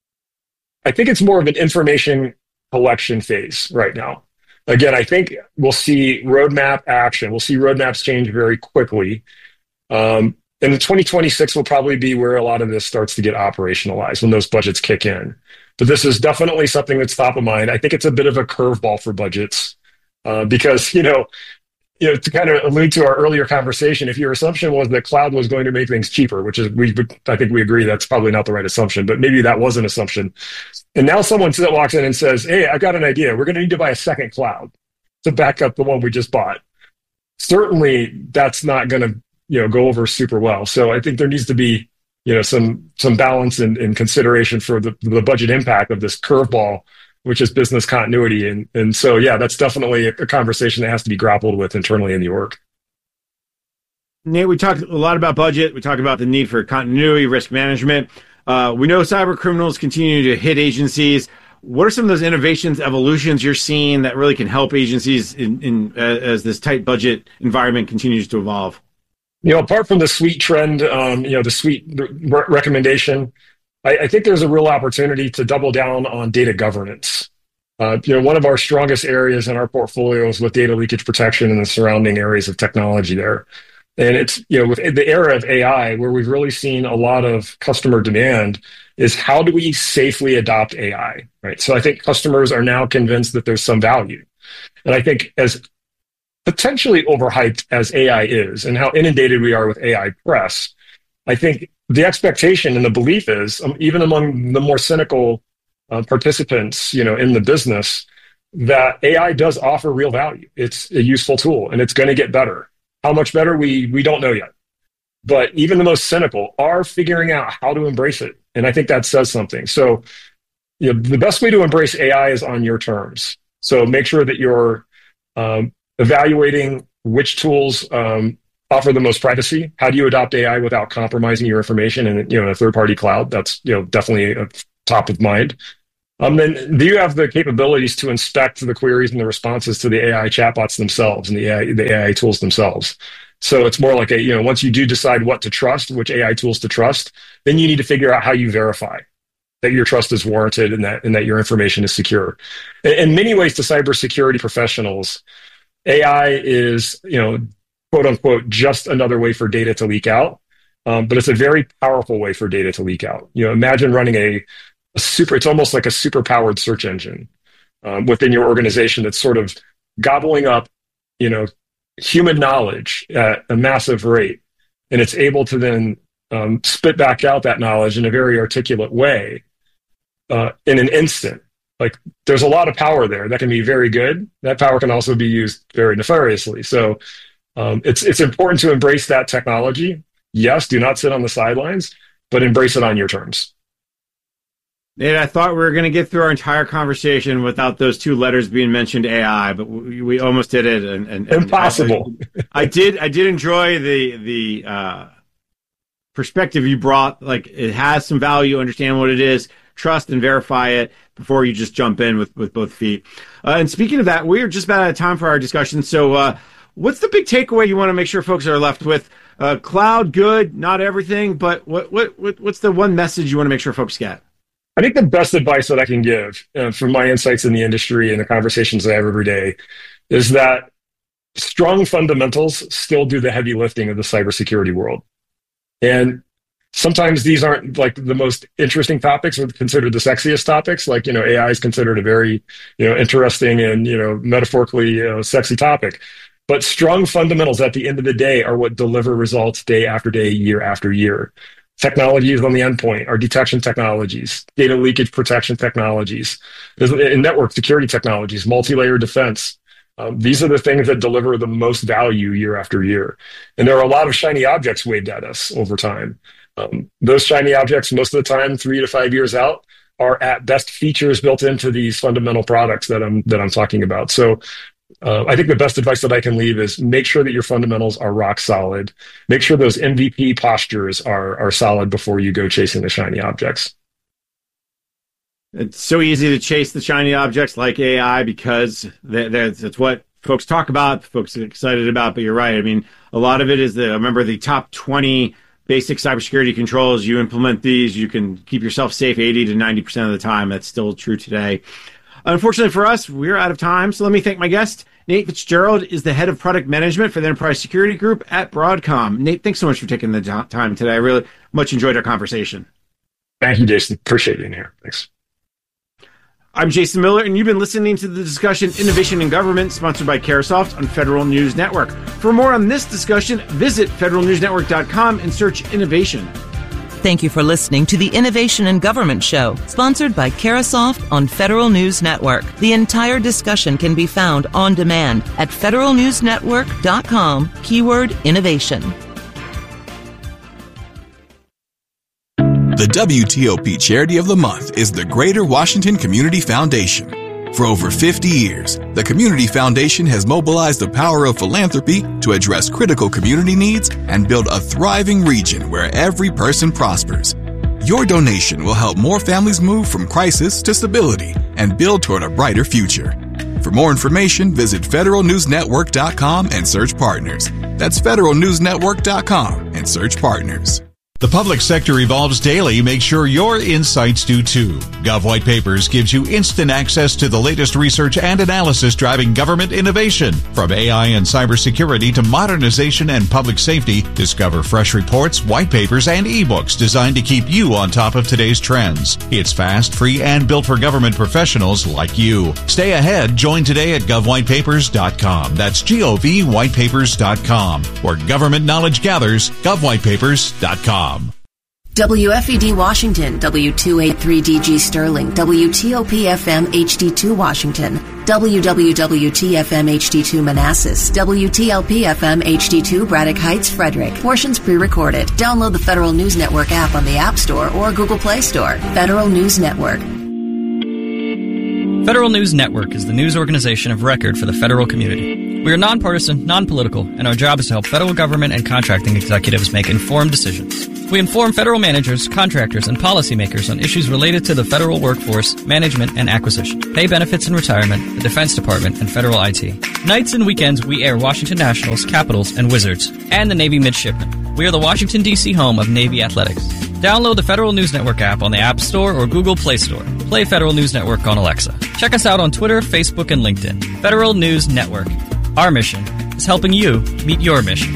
I think it's more of an information collection phase right now. Again, I think we'll see roadmap action. We'll see roadmaps change very quickly. Um, And in twenty twenty-six will probably be where a lot of this starts to get operationalized, when those budgets kick in. But this is definitely something that's top of mind. I think it's a bit of a curveball for budgets uh, because, you know, you know, to kind of allude to our earlier conversation, if your assumption was that cloud was going to make things cheaper, which is, we, I think we agree that's probably not the right assumption, but maybe that was an assumption. And now someone walks in and says, hey, I've got an idea. We're going to need to buy a second cloud to back up the one we just bought. Certainly, that's not going to, you know, go over super well. So I think there needs to be, you know, some some balance and, and consideration for the, the budget impact of this curveball, which is business continuity. And and so, yeah, that's definitely a, a conversation that has to be grappled with internally in the org. Nate, we talked a lot about budget. We talked about the need for continuity, risk management. Uh, we know cyber criminals continue to hit agencies. What are some of those innovations, evolutions you're seeing that really can help agencies in, in uh, as this tight budget environment continues to evolve? You know, apart from the suite trend, um, you know, the suite re- recommendation, I, I think there's a real opportunity to double down on data governance. Uh, you know, one of our strongest areas in our portfolio is with data leakage protection and the surrounding areas of technology there. And it's, you know, with the era of A I, where we've really seen a lot of customer demand is how do we safely adopt A I, right? So I think customers are now convinced that there's some value. And I think as potentially overhyped as A I is and how inundated we are with A I press, I think the expectation and the belief is, um, even among the more cynical uh, participants, you know, in the business, that A I does offer real value. It's a useful tool and it's going to get better. How much better, we we don't know yet. but even the most cynical are figuring out how to embrace it. And I think that says something. So, you know, the best way to embrace A I is on your terms. So make sure that you're um, evaluating which tools um, offer the most privacy. How do you adopt A I without compromising your information in, you know, in a third-party cloud? That's, you know, definitely a top of mind. Um, then do you have the capabilities to inspect the queries and the responses to the A I chatbots themselves and the A I, the A I tools themselves? So it's more like a, you know, once you do decide what to trust, which A I tools to trust, then you need to figure out how you verify that your trust is warranted and that and that your information is secure. In, in many ways, to cybersecurity professionals, A I is, you know, quote unquote, just another way for data to leak out. Um, but it's a very powerful way for data to leak out. You know, imagine running a, a super, it's almost like a super powered search engine um, within your organization that's sort of gobbling up, you know, human knowledge at a massive rate. And it's able to then um, spit back out that knowledge in a very articulate way uh, in an instant. Like, there's a lot of power there that can be very good. That power can also be used very nefariously. So um, it's it's important to embrace that technology. Yes, do not sit on the sidelines, but embrace it on your terms. Nate, I thought we were going to get through our entire conversation without those two letters being mentioned, A I, but we, we almost did it. And, and, and Impossible. I, I did. I did enjoy the the uh, perspective you brought. Like, it has some value. Understand what it is. Trust and verify it before you just jump in with, with both feet. Uh, and speaking of that, we are just about out of time for our discussion. So, uh, what's the big takeaway you want to make sure folks are left with? Uh, cloud, good, not everything, but what what, what what's the one message you want to make sure folks get? I think the best advice that I can give uh, from my insights in the industry and the conversations I have every day is that strong fundamentals still do the heavy lifting of the cybersecurity world. And sometimes these aren't like the most interesting topics or considered the sexiest topics. Like, you know, A I is considered a very, you know, interesting and, you know, metaphorically, you know, sexy topic. But strong fundamentals at the end of the day are what deliver results day after day, year after year. Technologies on the endpoint, our detection technologies, data leakage protection technologies, and network security technologies, multi-layer defense. Um, these are the things that deliver the most value year after year. And there are a lot of shiny objects waved at us over time. Um, those shiny objects, most of the time, three to five years out, are at best features built into these fundamental products that I'm that I'm talking about. So Uh, I think the best advice that I can leave is make sure that your fundamentals are rock solid. Make sure those M V P postures are are solid before you go chasing the shiny objects. It's so easy to chase the shiny objects like A I because that's what folks talk about, folks are excited about, but you're right. I mean, a lot of it is the, remember the top twenty basic cybersecurity controls. You implement these, you can keep yourself safe eighty to ninety percent of the time. That's still true today. Unfortunately for us, we're out of time, so let me thank my guest. Nate Fitzgerald is the head of product management for the Enterprise Security Group at Broadcom. Nate, thanks so much for taking the time today. I really much enjoyed our conversation. Thank you, Jason. Appreciate being here. Thanks. I'm Jason Miller, and you've been listening to the discussion Innovation in Government, sponsored by Carahsoft on Federal News Network. For more on this discussion, visit federal news network dot com and search innovation. Thank you for listening to the Innovation in Government Show, sponsored by Carahsoft on Federal News Network. The entire discussion can be found on demand at federal news network dot com, keyword innovation. The W T O P Charity of the Month is the Greater Washington Community Foundation. For over fifty years, the Community Foundation has mobilized the power of philanthropy to address critical community needs and build a thriving region where every person prospers. Your donation will help more families move from crisis to stability and build toward a brighter future. For more information, visit federal news network dot com and search partners. That's federal news network dot com and search partners. The public sector evolves daily. Make sure your insights do too. Gov White Papers gives you instant access to the latest research and analysis driving government innovation. From A I and cybersecurity to modernization and public safety, discover fresh reports, white papers, and ebooks designed to keep you on top of today's trends. It's fast, free, and built for government professionals like you. Stay ahead. Join today at gov white papers dot com. That's G O V white papers dot com. Where government knowledge gathers, gov white papers dot com. W F E D Washington, W two eighty-three D G Sterling, W T O P F M H D two Washington. W W W T F M H D two Manassas, W T L P F M H D two Braddock Heights, Frederick. Portions pre-recorded. Download the Federal News Network app on the App Store or Google Play Store. Federal News Network. Federal News Network is the news organization of record for the federal community. We are nonpartisan, non-political, and our job is to help federal government and contracting executives make informed decisions. We inform federal managers, contractors, and policymakers on issues related to the federal workforce, management, and acquisition, pay benefits and retirement, the Defense Department, and federal I T. Nights and weekends, we air Washington Nationals, Capitals, and Wizards, and the Navy Midshipmen. We are the Washington, D C home of Navy Athletics. Download the Federal News Network app on the App Store or Google Play Store. Play Federal News Network on Alexa. Check us out on Twitter, Facebook, and LinkedIn. Federal News Network. Our mission is helping you meet your mission.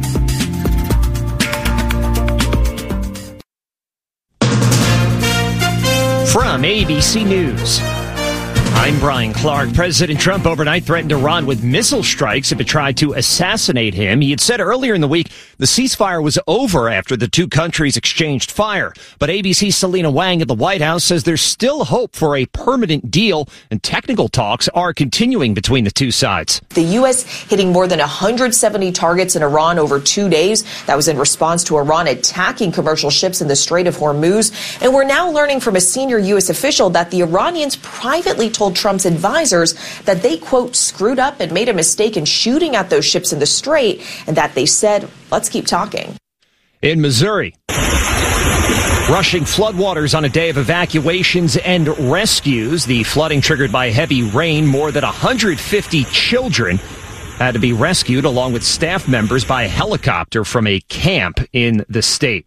From A B C News, I'm Brian Clark. President Trump overnight threatened Iran with missile strikes if it tried to assassinate him. He had said earlier in the week the ceasefire was over after the two countries exchanged fire. But A B C's Selena Wang at the White House says there's still hope for a permanent deal, and technical talks are continuing between the two sides. The U S hitting more than one hundred seventy targets in Iran over two days. That was in response to Iran attacking commercial ships in the Strait of Hormuz. And we're now learning from a senior U S official that the Iranians privately told Trump's advisors that they, quote, screwed up and made a mistake in shooting at those ships in the Strait, and that they said, let's keep talking. In Missouri, rushing floodwaters on a day of evacuations and rescues. The flooding triggered by heavy rain. More than one hundred fifty children had to be rescued along with staff members by helicopter from a camp in the state.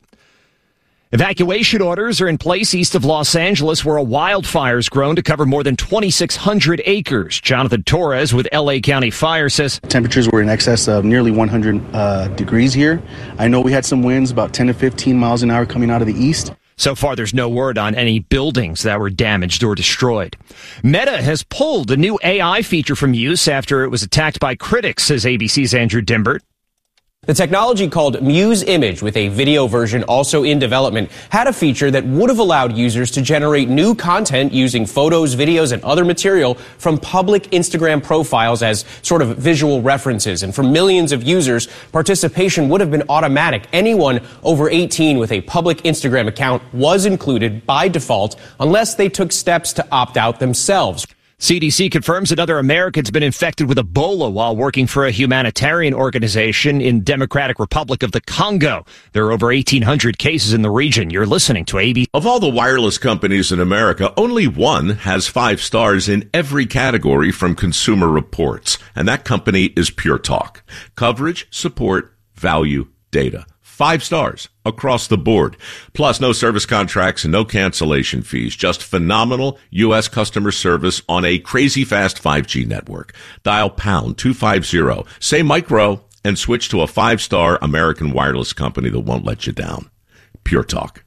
Evacuation orders are in place east of Los Angeles, where a wildfire's grown to cover more than twenty-six hundred acres. Jonathan Torres with L A County Fire says temperatures were in excess of nearly one hundred uh, degrees here. I know we had some winds about ten to fifteen miles an hour coming out of the east. So far, there's no word on any buildings that were damaged or destroyed. Meta has pulled a new A I feature from use after it was attacked by critics, says A B C's Andrew Dimbert. The technology called Muse Image, with a video version also in development, had a feature that would have allowed users to generate new content using photos, videos, and other material from public Instagram profiles as sort of visual references. And for millions of users, participation would have been automatic. Anyone over eighteen with a public Instagram account was included by default unless they took steps to opt out themselves. C D C confirms another American's been infected with Ebola while working for a humanitarian organization in Democratic Republic of the Congo. There are over eighteen hundred cases in the region. You're listening to A B C. Of all the wireless companies in America, only one has five stars in every category from Consumer Reports, and that company is Pure Talk. Coverage, support, value, data. Five stars across the board. Plus, no service contracts and no cancellation fees. Just phenomenal U S customer service on a crazy fast five G network. Dial pound two fifty, say micro, and switch to a five-star American wireless company that won't let you down. Pure Talk.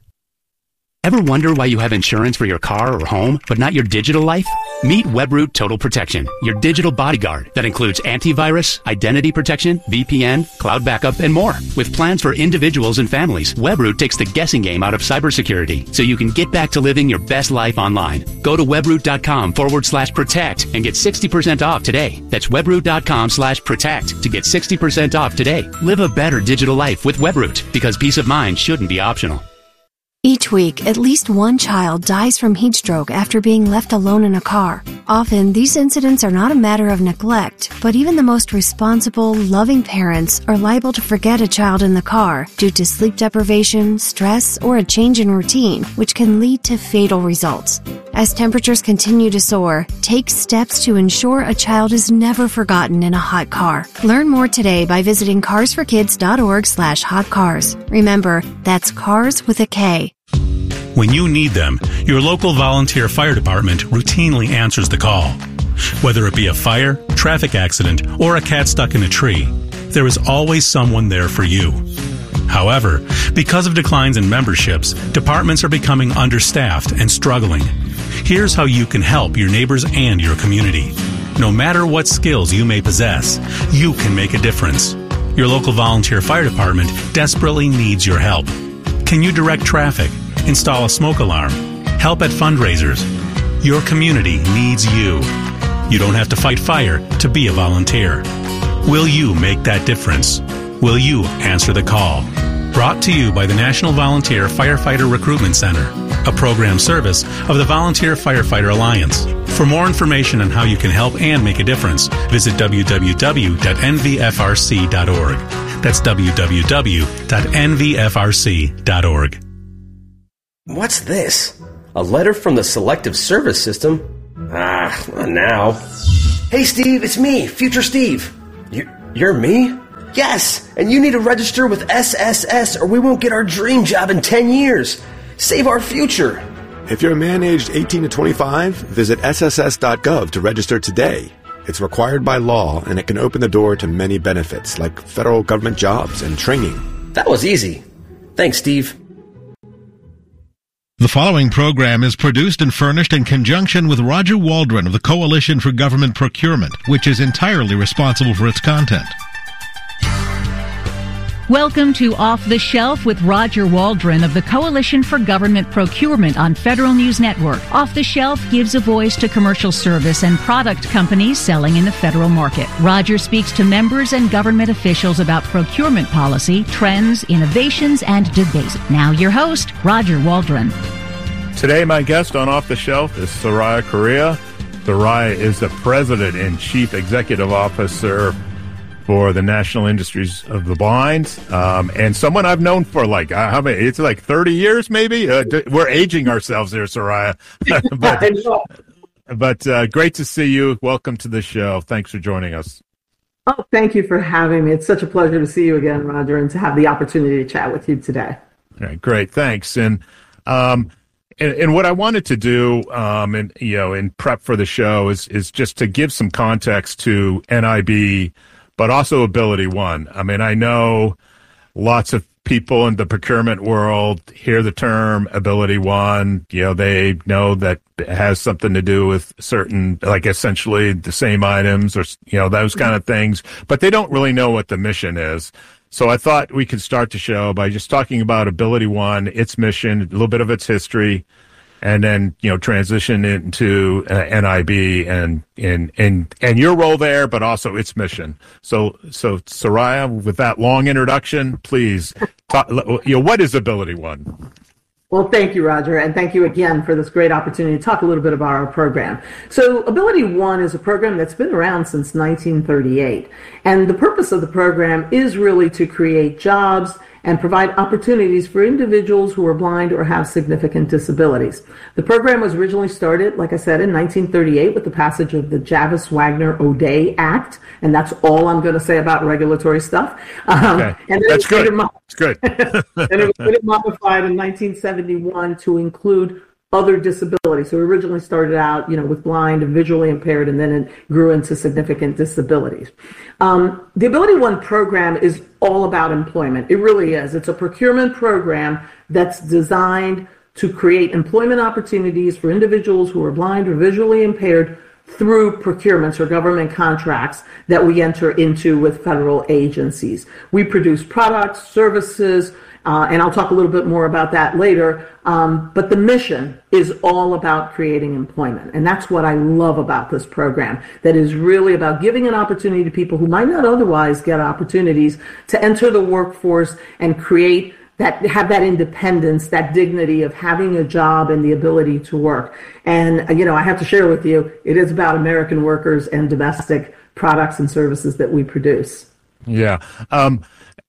Ever wonder why you have insurance for your car or home, but not your digital life? Meet Webroot Total Protection, your digital bodyguard that includes antivirus, identity protection, V P N, cloud backup, and more. With plans for individuals and families, Webroot takes the guessing game out of cybersecurity so you can get back to living your best life online. Go to webroot.com forward slash protect and get sixty percent off today. That's webroot.com slash protect to get sixty percent off today. Live a better digital life with Webroot, because peace of mind shouldn't be optional. Each week, at least one child dies from heat stroke after being left alone in a car. Often, these incidents are not a matter of neglect, but even the most responsible, loving parents are liable to forget a child in the car due to sleep deprivation, stress, or a change in routine, which can lead to fatal results. As temperatures continue to soar, take steps to ensure a child is never forgotten in a hot car. Learn more today by visiting carsforkids.org slash hot cars. Remember, that's cars with a K. When you need them, your local volunteer fire department routinely answers the call. Whether it be a fire, traffic accident, or a cat stuck in a tree, there is always someone there for you. However, because of declines in memberships, departments are becoming understaffed and struggling. Here's how you can help your neighbors and your community. No matter what skills you may possess, you can make a difference. Your local volunteer fire department desperately needs your help. Can you direct traffic? Install a smoke alarm? Help at fundraisers? Your community needs you. You don't have to fight fire to be a volunteer. Will you make that difference? Will you answer the call? Brought to you by the National Volunteer Firefighter Recruitment Center, a program service of the Volunteer Firefighter Alliance. For more information on how you can help and make a difference, visit w w w dot n v f r c dot org. That's w w w dot n v f r c dot org. What's this? A letter from the Selective Service System? Ah, not now. Hey, Steve, it's me, Future Steve. You, you're me? Yes, and you need to register with S S S or we won't get our dream job in ten years. Save our future. If you're a man aged eighteen to twenty-five, visit s s s dot gov to register today. It's required by law, and it can open the door to many benefits, like federal government jobs and training. That was easy. Thanks, Steve. The following program is produced and furnished in conjunction with Roger Waldron of the Coalition for Government Procurement, which is entirely responsible for its content. Welcome to Off the Shelf with Roger Waldron of the Coalition for Government Procurement on Federal News Network. Off the Shelf gives a voice to commercial service and product companies selling in the federal market. Roger speaks to members and government officials about procurement policy, trends, innovations, and debate. Now your host, Roger Waldron. Today, my guest on Off the Shelf is Soraya Correa. Soraya is the President and Chief Executive Officer for the National Industries of the Blind, um, and someone I've known for like, uh, how many, it's like thirty years maybe? Uh, d- we're aging ourselves here, Soraya. but but uh, great to see you. Welcome to the show. Thanks for joining us. Oh, thank you for having me. It's such a pleasure to see you again, Roger, and to have the opportunity to chat with you today. All right, great. Thanks. And, um, and, and what I wanted to do, um, and, you know, in prep for the show is, is just to give some context to N I B, but also Ability One. I mean, I know lots of people in the procurement world hear the term Ability One. You know, they know that it has something to do with certain, like essentially the same items or, you know, those kind of things, but they don't really know what the mission is. So I thought we could start the show by just talking about Ability One, its mission, a little bit of its history, and then, you know, transition into uh, N I B and, and, and, and your role there, but also its mission. So, so Soraya, with that long introduction, please talk, you know, what is Ability One? Well, thank you, Roger, and thank you again for this great opportunity to talk a little bit about our program. So Ability One is a program that's been around since nineteen thirty-eight, and the purpose of the program is really to create jobs and provide opportunities for individuals who are blind or have significant disabilities. The program was originally started, like I said, in nineteen thirty-eight with the passage of the Javis-Wagner-O'Day Act, and that's all I'm going to say about regulatory stuff. Um, okay. and That's good. Mo- That's good. and it was later modified in nineteen seventy-one to include other disabilities. So we originally started out, you know, with blind and visually impaired, and then it grew into significant disabilities. Um, the Ability One program is all about employment. It really is. It's a procurement program that's designed to create employment opportunities for individuals who are blind or visually impaired through procurements or government contracts that we enter into with federal agencies. We produce products, services, Uh, and I'll talk a little bit more about that later. Um, but the mission is all about creating employment. And that's what I love about this program, that is really about giving an opportunity to people who might not otherwise get opportunities to enter the workforce and create that, have that independence, that dignity of having a job and the ability to work. And, you know, I have to share with you, it is about American workers and domestic products and services that we produce. Yeah. Um,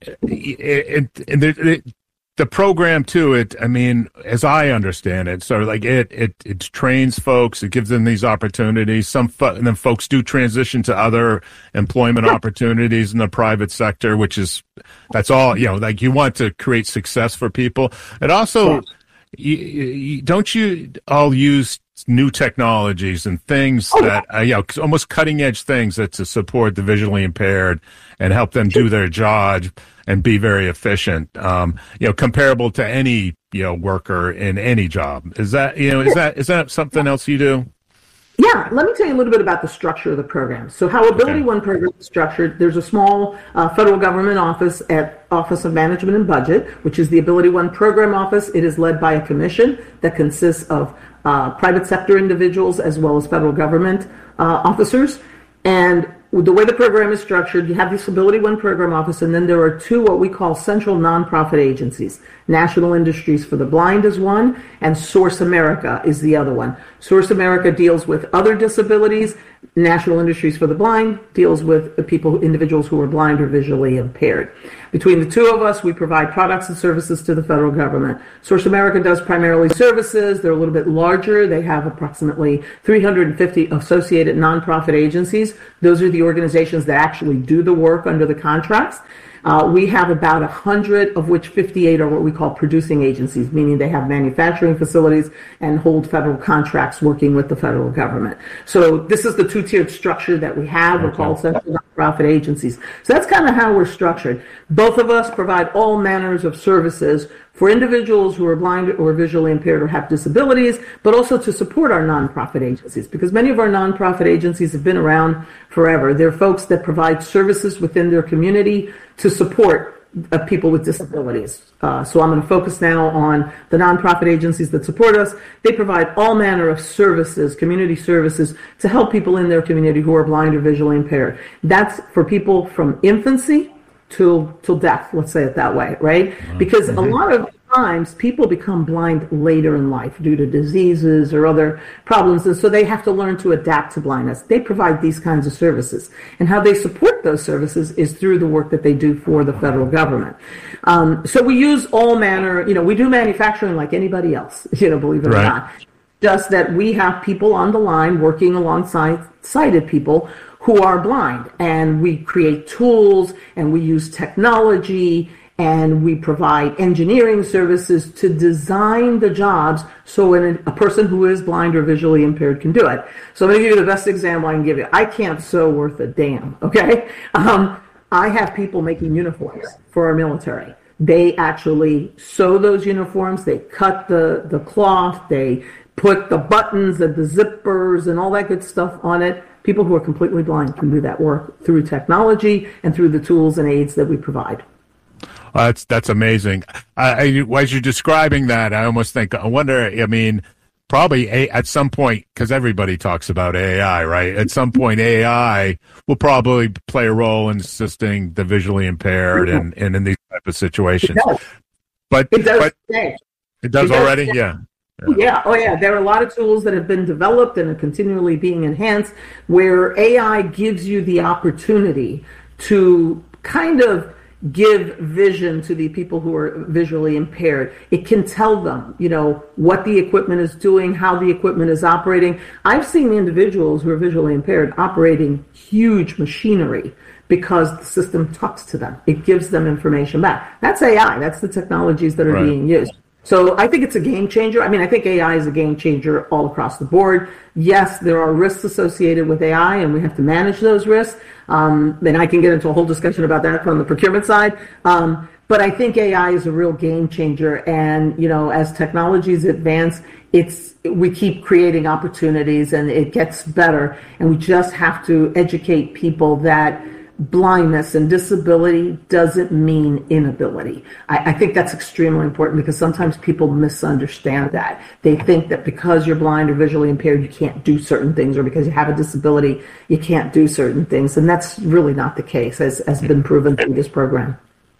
it, it, it, it, the program too, it, I mean, as I understand it, so like it, it, it trains folks, it gives them these opportunities. Some, fo- and then folks do transition to other employment opportunities in the private sector, which is, that's all, you know, like you want to create success for people. It also, you, you, don't you all use new technologies and things oh, that, uh, you know, almost cutting edge things that to support the visually impaired and help them do their job and be very efficient, um, you know, comparable to any, you know, worker in any job. Is that, you know, is that, is that something else you do? Yeah, let me tell you a little bit about the structure of the program. So how Ability One program is structured, there's a small uh, federal government office at Office of Management and Budget, which is the Ability One program office. It is led by a commission that consists of uh, private sector individuals as well as federal government uh, officers. And the way the program is structured, you have this Ability One program office, and then there are two what we call central nonprofit agencies. National Industries for the Blind is one, and Source America is the other one. Source America deals with other disabilities. National Industries for the Blind deals with the people, individuals who are blind or visually impaired. Between the two of us, we provide products and services to the federal government. Source America does primarily services. They're a little bit larger. They have approximately three hundred fifty associated nonprofit agencies. Those are the organizations that actually do the work under the contracts. Uh, we have about one hundred, of which fifty-eight are what we call producing agencies, meaning they have manufacturing facilities and hold federal contracts working with the federal government. So this is the two-tiered structure that we have. We're called central nonprofit agencies. So that's kind of how we're structured. Both of us provide all manners of services for individuals who are blind or visually impaired or have disabilities, but also to support our nonprofit agencies, because many of our nonprofit agencies have been around forever. They're folks that provide services within their community to support uh, people with disabilities. Uh, so I'm going to focus now on the nonprofit agencies that support us. They provide all manner of services, community services, to help people in their community who are blind or visually impaired. That's for people from infancy till till death, let's say it that way, right? Because a lot of times people become blind later in life due to diseases or other problems, and so they have to learn to adapt to blindness. They provide these kinds of services, and how they support those services is through the work that they do for the federal government. Um, so we use all manner, you know, we do manufacturing like anybody else, you know, believe it Right. or not. Just that we have people on the line working alongside sighted people who are blind, and we create tools and we use technology and we provide engineering services to design the jobs so when a person who is blind or visually impaired can do it. So I'm going to give you the best example I can give you. I can't sew worth a damn, okay? Um, I have people making uniforms for our military. They actually sew those uniforms, they cut the, the cloth, they put the buttons and the zippers and all that good stuff on it. People who are completely blind can do that work through technology and through the tools and aids that we provide. Uh, that's that's amazing. I, I, as you're describing that, I almost think, I wonder, I mean, probably a, at some point, because everybody talks about A I, right? At some point, A I will probably play a role in assisting the visually impaired and, and in these type of situations. It does. But It does but today. it does It does already? today. Yeah. Yeah. yeah, oh yeah, there are a lot of tools that have been developed and are continually being enhanced where A I gives you the opportunity to kind of give vision to the people who are visually impaired. It can tell them, you know, what the equipment is doing, how the equipment is operating. I've seen individuals who are visually impaired operating huge machinery because the system talks to them. It gives them information back. That's A I. That's the technologies that are Right. being used. So I think it's a game changer. I mean, I think A I is a game changer all across the board. Yes, there are risks associated with A I, and we have to manage those risks. Um, and I can get into a whole discussion about that from the procurement side. Um, but I think A I is a real game changer. And, you know, as technologies advance, it's we keep creating opportunities and it gets better. And we just have to educate people that blindness and disability doesn't mean inability. I, I think that's extremely important because sometimes people misunderstand that. They think that because you're blind or visually impaired, you can't do certain things, or because you have a disability, you can't do certain things. And that's really not the case, as has been proven through this program.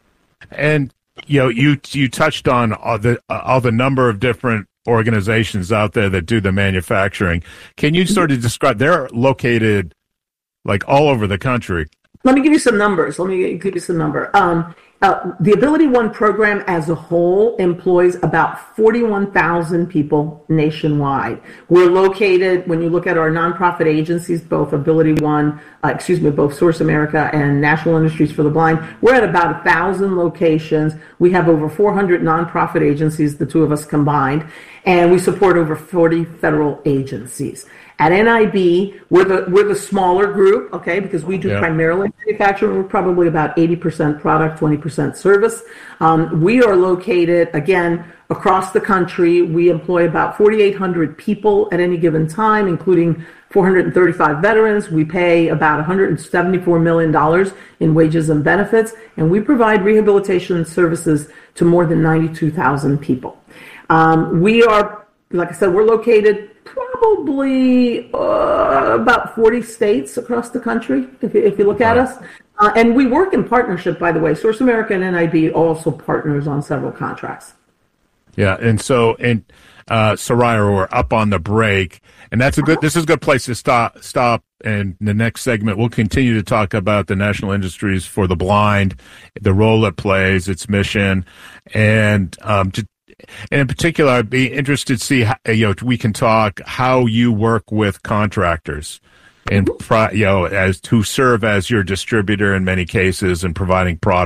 And you know, you you touched on all the uh, all the number of different organizations out there that do the manufacturing. Can you sort of describe? They're located like all over the country. Let me give you some numbers. Let me give you some number. Um, uh, the Ability One program as a whole employs about forty-one thousand people nationwide. We're located, when you look at our nonprofit agencies, both Ability One, uh, excuse me, both Source America and National Industries for the Blind, we're at about one thousand locations. We have over four hundred nonprofit agencies, the two of us combined, and we support over forty federal agencies. At N I B, we're the we're the smaller group, okay, because we do yeah. primarily manufacturing. We're probably about eighty percent product, twenty percent service. Um, we are located, again, across the country. We employ about forty-eight hundred people at any given time, including four hundred thirty-five veterans. We pay about one hundred seventy-four million dollars in wages and benefits, and we provide rehabilitation services to more than ninety-two thousand people. Um, we are, like I said, we're located probably uh, about forty states across the country, if you, if you look at us. Uh, and we work in partnership, by the way. Source America and N I B also partners on several contracts. Yeah, and so, and uh, Soraya, we're up on the break, and that's a good. This is a good place to stop. Stop, and the next segment we'll continue to talk about the National Industries for the Blind, the role it plays, its mission, and um, to, and in particular, I'd be interested to see how, you know, we can talk how you work with contractors, and you know, as who serve as your distributor in many cases and providing products.